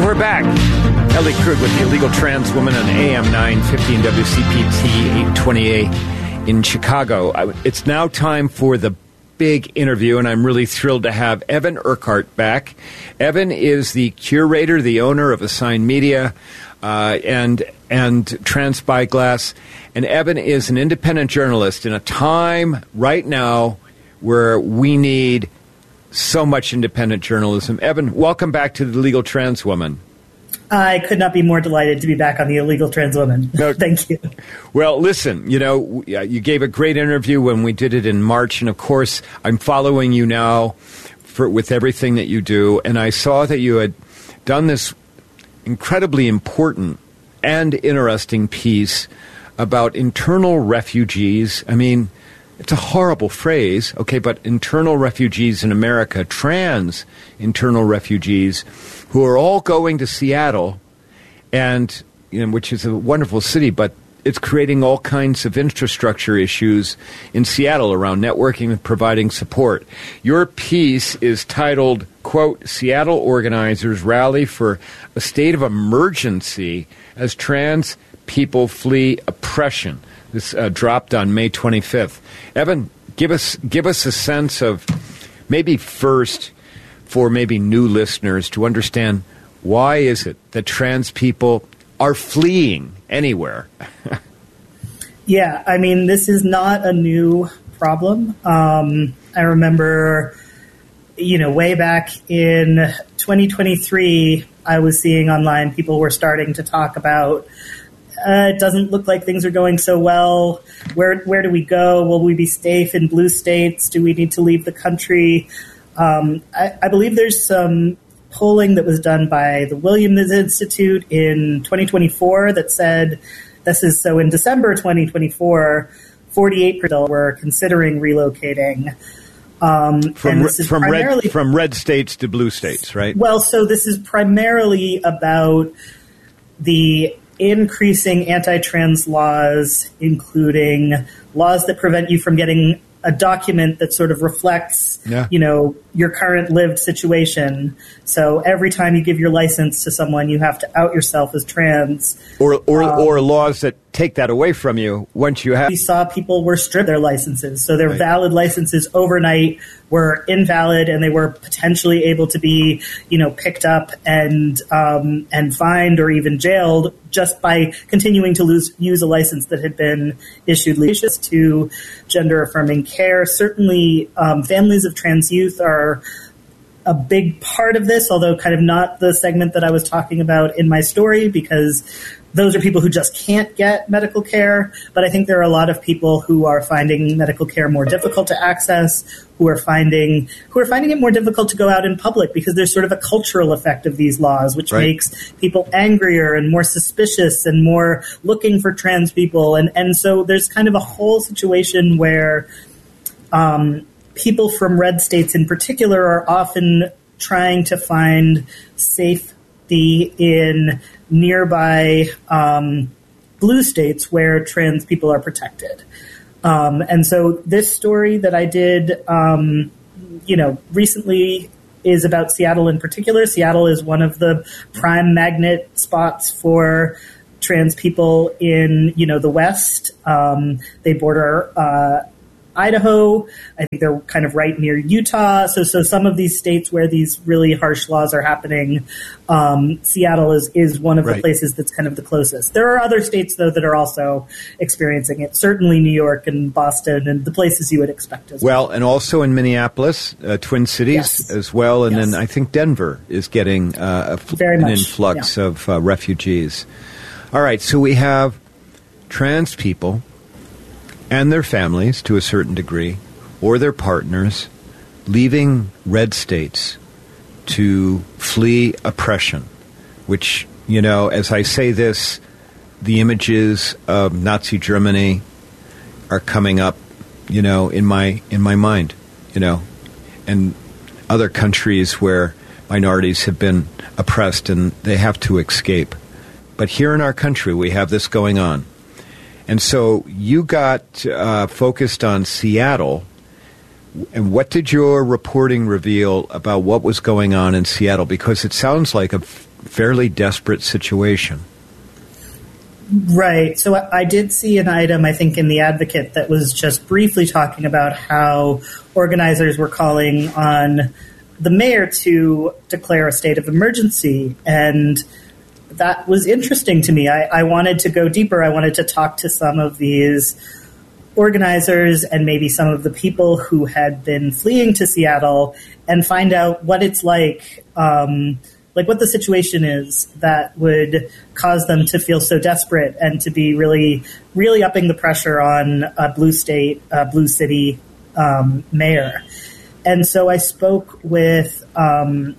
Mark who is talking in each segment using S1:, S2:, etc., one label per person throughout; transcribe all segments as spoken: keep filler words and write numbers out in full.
S1: We're back. Ellie Krug with the Illegal Trans Woman on A M nine fifty and W C P T eight twenty A in Chicago. It's now time for the big interview, and I'm really thrilled to have Evan Urquhart back. Evan is the curator, the owner of Assigned Media uh, and and Trans Spyglass. And Evan is an independent journalist in a time right now where we need so much independent journalism. Evan, welcome back to the Illegal Trans Woman.
S2: I could not be more delighted to be back on the Illegal Trans Woman. No, thank you.
S1: Well, listen, you know, you gave a great interview when we did it in March, and of course, I'm following you now for, with everything that you do, and I saw that you had done this incredibly important and interesting piece about internal refugees. I mean, it's a horrible phrase, okay, but internal refugees in America, trans internal refugees, who are all going to Seattle, and you know, which is a wonderful city, but it's creating all kinds of infrastructure issues in Seattle around networking and providing support. Your piece is titled, quote, Seattle organizers rally for a state of emergency as trans people flee oppression. This uh, dropped on May twenty-fifth. Evan, give us give us a sense of, maybe first, for maybe new listeners to understand, why is it that trans people are fleeing anywhere?
S2: Yeah, I mean, this is not a new problem. Um, I remember, you know, way back in twenty twenty-three, I was seeing online people were starting to talk about, uh, it doesn't look like things are going so well. Where where do we go? Will we be safe in blue states? Do we need to leave the country? Um, I, I believe there's some polling that was done by the Williams Institute in twenty twenty-four that said, this is so in December twenty twenty-four, forty-eight percent were considering relocating. Um,
S1: from re- from red from red states to blue states, right?
S2: Well, so this is primarily about the increasing anti-trans laws, including laws that prevent you from getting a document that sort of reflects, yeah. you know, your current lived situation. So every time you give your license to someone, you have to out yourself as trans.
S1: Or or, um, or laws that take that away from you once you have...
S2: We saw people were stripped their licenses. So their
S1: right.
S2: valid licenses overnight were invalid, and they were potentially able to be, you know, picked up and um, and fined or even jailed just by continuing to lose, use a license that had been issued legally. To gender-affirming care. Certainly, um, families of trans youth are a big part of this, although kind of not the segment that I was talking about in my story, because those are people who just can't get medical care. But I think there are a lot of people who are finding medical care more difficult to access, who are finding who are finding it more difficult to go out in public because there's sort of a cultural effect of these laws, which right. makes people angrier and more suspicious and more looking for trans people. And, and so there's kind of a whole situation where um, people from red states in particular are often trying to find safety in nearby um, blue states where trans people are protected. Um, and so this story that I did, um, you know, recently is about Seattle in particular. Seattle is one of the prime magnet spots for trans people in, you know, the West. Um, they border uh, Idaho. I think they're kind of right near Utah. So, so some of these states where these really harsh laws are happening, um, Seattle is, is one of right. the places that's kind of the closest. There are other states, though, that are also experiencing it. Certainly New York and Boston and the places you would expect as well.
S1: Well, and also in Minneapolis, uh, Twin Cities yes. as well. And yes. then I think Denver is getting uh, a fl- an much. influx yeah. of uh, refugees. All right, so we have trans people and their families, to a certain degree, or their partners, leaving red states to flee oppression, which, you know, as I say this, the images of Nazi Germany are coming up, you know, in my in my mind, you know, and other countries where minorities have been oppressed and they have to escape. But here in our country, we have this going on. And so you got uh, focused on Seattle, And what did your reporting reveal about what was going on in Seattle? Because it sounds like a f- fairly desperate situation.
S2: Right. So I did see an item, I think, in The Advocate that was just briefly talking about how organizers were calling on the mayor to declare a state of emergency. And that was interesting to me. I, I wanted to go deeper. I wanted to talk to some of these organizers and maybe some of the people who had been fleeing to Seattle and find out what it's like, um, like what the situation is that would cause them to feel so desperate and to be really, really upping the pressure on a blue state, a blue city um, mayor. And so I spoke with um,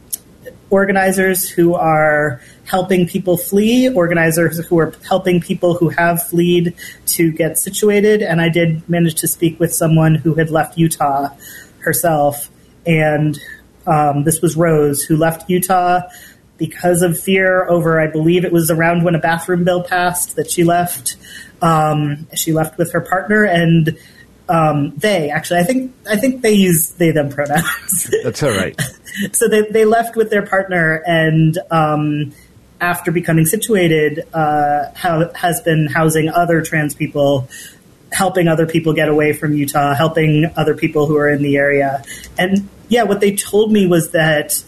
S2: organizers who are helping people flee, organizers who are helping people who have fled to get situated. And I did manage to speak with someone who had left Utah herself. And um, this was Rose, who left Utah because of fear over, I believe it was around when a bathroom bill passed that she left. Um, she left with her partner and um, they, actually, I think I think they use they, them pronouns.
S1: That's all right.
S2: So they, they left with their partner and um, after becoming situated, uh, ha- has been housing other trans people, helping other people get away from Utah, helping other people who are in the area. And yeah, what they told me was that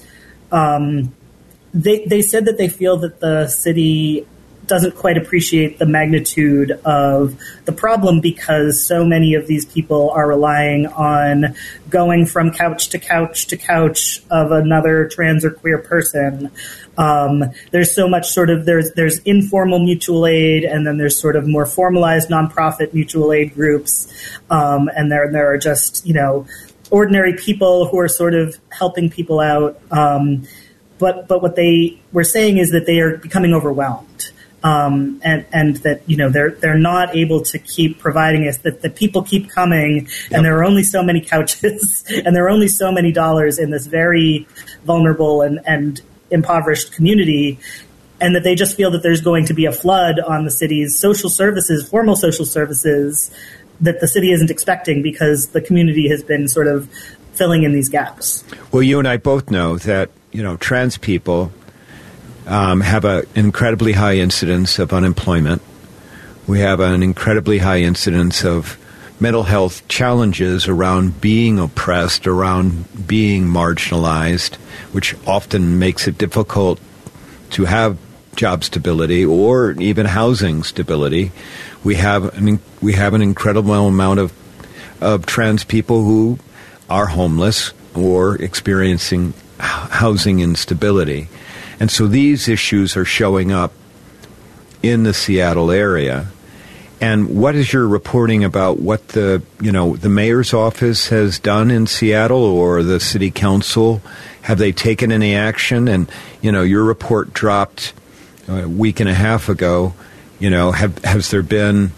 S2: um, they they said that they feel that the city doesn't quite appreciate the magnitude of the problem because so many of these people are relying on going from couch to couch to couch of another trans or queer person. Um, there's so much sort of, there's there's informal mutual aid, and then there's sort of more formalized nonprofit mutual aid groups. Um, and there, there are just, you know, ordinary people who are sort of helping people out. Um, but, but what they were saying is that they are becoming overwhelmed. Um, and, and that, you know, they're, they're not able to keep providing us, that the people keep coming and yep. There are only so many couches and there are only so many dollars in this very vulnerable and, and impoverished community. And that they just feel that there's going to be a flood on the city's social services, formal social services that the city isn't expecting because the community has been sort of filling in these gaps.
S1: Well, you and I both know that, you know, trans people Um, have an incredibly high incidence of unemployment. We have an incredibly high incidence of mental health challenges around being oppressed, around being marginalized, which often makes it difficult to have job stability or even housing stability. We have an, we have an incredible amount of, of trans people who are homeless or experiencing housing instability. And so these issues are showing up in the Seattle area. And what is your reporting about what the, you know, the mayor's office has done in Seattle or the city council? Have they taken any action? And, you know, your report dropped a week and a half ago. You know, have, has there been,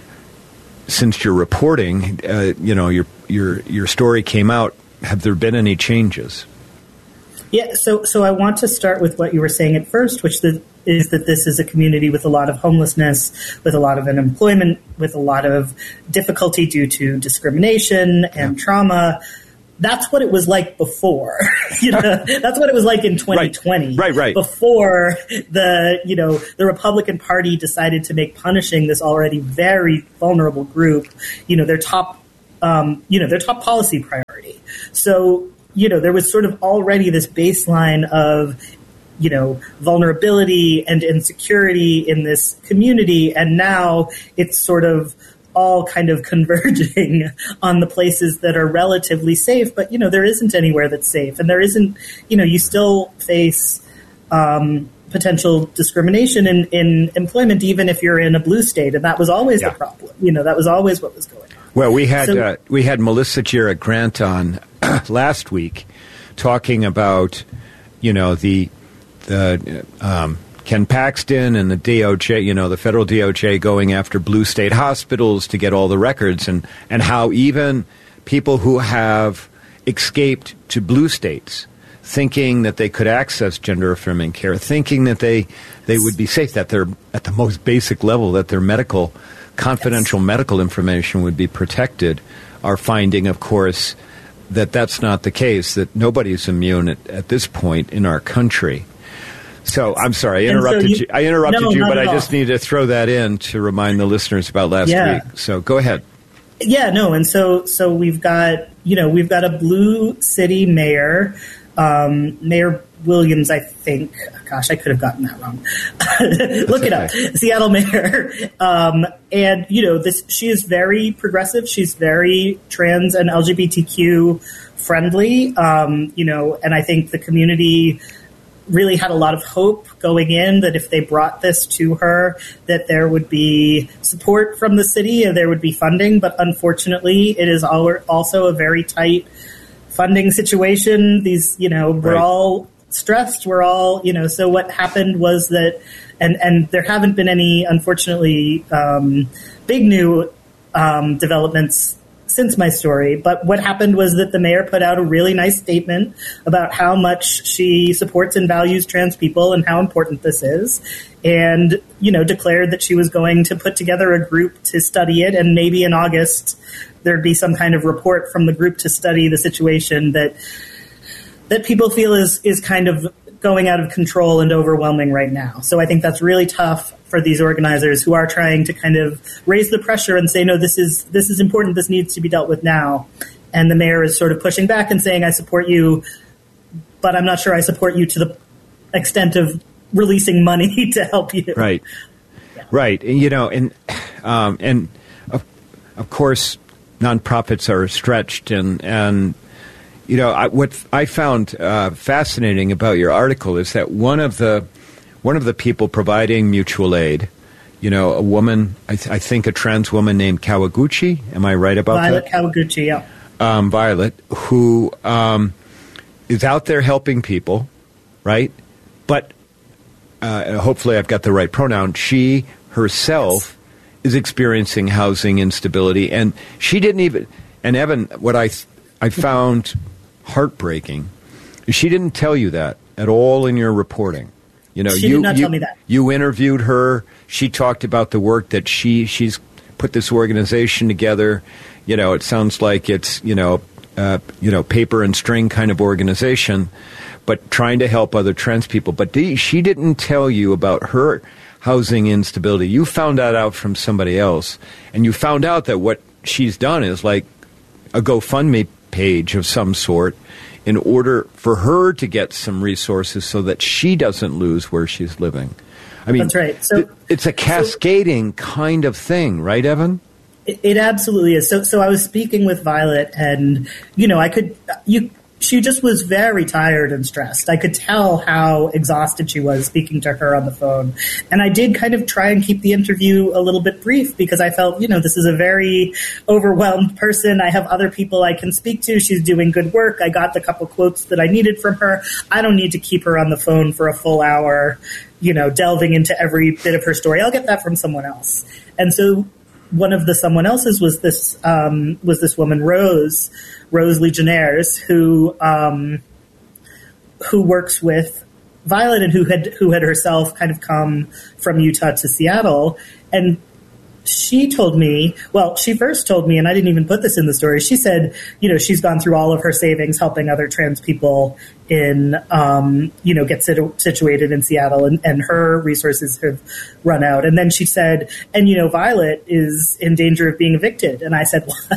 S1: since your reporting, uh, you know, your your your story came out, have there been any changes?
S2: Yeah, so so I want to start with what you were saying at first, which the, is that this is a community with a lot of homelessness, with a lot of unemployment, with a lot of difficulty due to discrimination and yeah. trauma. That's what it was like before. you know, that's what it was like in twenty twenty.
S1: Right, right, right.
S2: Before the, you know, the Republican Party decided to make punishing this already very vulnerable group, you know, their top, um, you know, their top policy priority. So, you know, there was sort of already this baseline of, you know, vulnerability and insecurity in this community. And now it's sort of all kind of converging on the places that are relatively safe. But, you know, there isn't anywhere that's safe. And there isn't, you know, you still face um, potential discrimination in, in employment, even if you're in a blue state. And that was always yeah. the problem. You know, that was always what was going on.
S1: Well, we had
S2: so,
S1: uh, we had Melissa Jarrett Grant on last week talking about, you know, the the um, Ken Paxton and the D O J, you know, the federal D O J going after blue state hospitals to get all the records, and, and how even people who have escaped to blue states, thinking that they could access gender-affirming care, thinking that they they would be safe, that they're at the most basic level, that their medical confidential yes. medical information would be protected, are finding, of course, that that's not the case, that nobody's immune at, at this point in our country. So I'm sorry, I interrupted so you, you. I interrupted no, you, but I just need to throw that in to remind the listeners about last yeah. week. So go ahead.
S2: Yeah, no, and so so we've got you know we've got a blue city mayor, um, Mayor Williams, I think. Gosh, I could have gotten that wrong. Look it okay. up. Seattle mayor, um, and you know this. She is very progressive. She's very trans and L G B T Q friendly. Um, you know, and I think the community really had a lot of hope going in that if they brought this to her, that there would be support from the city and there would be funding. But unfortunately, it is also a very tight funding situation. These, you know, we're right. all stressed. We're all, you know, so what happened was that, and, and there haven't been any, unfortunately, um, big new um, developments since my story, but what happened was that the mayor put out a really nice statement about how much she supports and values trans people and how important this is, and, you know, declared that she was going to put together a group to study it, and maybe in August there'd be some kind of report from the group to study the situation that that people feel is is kind of going out of control and overwhelming right now. So I think that's really tough for these organizers who are trying to kind of raise the pressure and say, no, this is this is important. This needs to be dealt with now. And the mayor is sort of pushing back and saying, I support you, but I'm not sure I support you to the extent of releasing money to help you.
S1: Right. Yeah. Right. You know, and um, and of, of course, nonprofits are stretched, and and you know, I, what I found uh, fascinating about your article is that one of the one of the people providing mutual aid, you know, a woman, I, th- I think a trans woman named Kawaguchi. Am I right about
S2: Violet
S1: that?
S2: Violet Kawaguchi, yeah.
S1: Um, Violet, who um, is out there helping people, right? But uh, hopefully I've got the right pronoun. She herself yes. is experiencing housing instability, and she didn't even. And Evan, what I th- I found heartbreaking, she didn't tell you that at all in your reporting. You know,
S2: she
S1: you,
S2: did not
S1: you,
S2: tell me that.
S1: You interviewed her. She talked about the work that she she's put this organization together. You know, it sounds like it's you know uh, you know paper and string kind of organization, but trying to help other trans people. But the, she didn't tell you about her housing instability. You found that out from somebody else, and you found out that what she's done is like a GoFundMe page of some sort, in order for her to get some resources so that she doesn't lose where she's living. I mean,
S2: that's right. So
S1: it's a cascading so, kind of thing, right, Evan?
S2: It, it absolutely is. So, so I was speaking with Violet, and you know, I could you. She just was very tired and stressed. I could tell how exhausted she was speaking to her on the phone. And I did kind of try and keep the interview a little bit brief because I felt, you know, this is a very overwhelmed person. I have other people I can speak to. She's doing good work. I got the couple quotes that I needed from her. I don't need to keep her on the phone for a full hour, you know, delving into every bit of her story. I'll get that from someone else. And so one of the someone else's was this um, was this woman, Rose, Rose Legionnaires, who um, who works with Violet and who had who had herself kind of come from Utah to Seattle. And she told me, well, she first told me, and I didn't even put this in the story, she said, you know, she's gone through all of her savings helping other trans people in, um, you know, get situ- situated in Seattle, and, and her resources have run out. And then she said, and, you know, Violet is in danger of being evicted. And I said, what?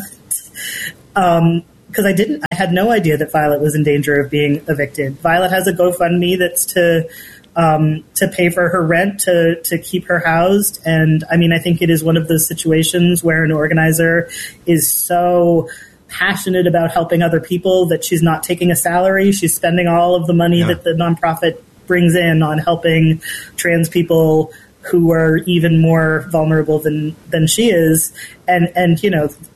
S2: Um, because I didn't, I had no idea that Violet was in danger of being evicted. Violet has a GoFundMe that's to, um, to pay for her rent, to, to keep her housed. And I mean, I think it is one of those situations where an organizer is so passionate about helping other people that she's not taking a salary. She's spending all of the money yeah. that the nonprofit brings in on helping trans people who are even more vulnerable than, than she is. And, and, you know,